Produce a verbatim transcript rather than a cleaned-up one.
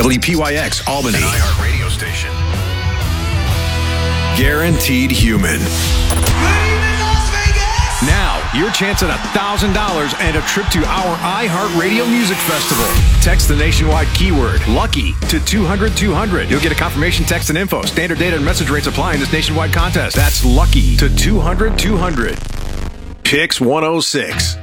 W P Y X, Albany. An iHeart radio station. Guaranteed Human. Now, your chance at one thousand dollars and a trip to our iHeartRadio Music Festival. Text the nationwide keyword LUCKY to two hundred two hundred. You'll get a confirmation text and info. Standard data and message rates apply in this nationwide contest. That's LUCKY to two hundred two hundred. Pix one oh six.